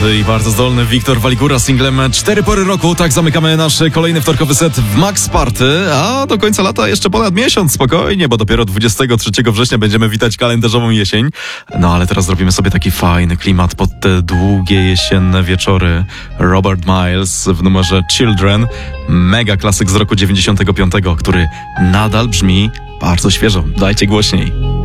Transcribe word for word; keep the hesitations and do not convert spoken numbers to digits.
młody i bardzo zdolny Wiktor Waligura z singlem Cztery pory roku. Tak zamykamy nasz kolejny wtorkowy set w Max Party, a do końca lata jeszcze ponad miesiąc, spokojnie, bo dopiero dwudziestego trzeciego września będziemy witać kalendarzową jesień. No ale teraz zrobimy sobie taki fajny klimat pod te długie jesienne wieczory. Robert Miles w numerze Children, mega klasyk z roku dziewięćdziesiątego piątego, który nadal brzmi bardzo świeżo. Dajcie głośniej.